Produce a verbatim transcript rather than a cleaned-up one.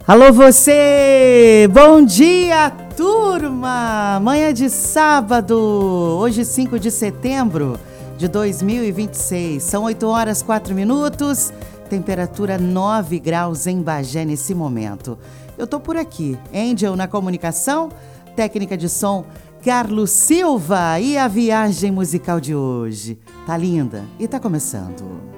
Alô você! Bom dia, turma! Manhã de sábado, hoje cinco de setembro de dois mil e vinte e seis. São oito horas e quatro minutos, temperatura nove graus em Bagé nesse momento. Eu tô por aqui, Angel na comunicação, técnica de som Carlos Silva, e a viagem musical de hoje tá linda e tá começando.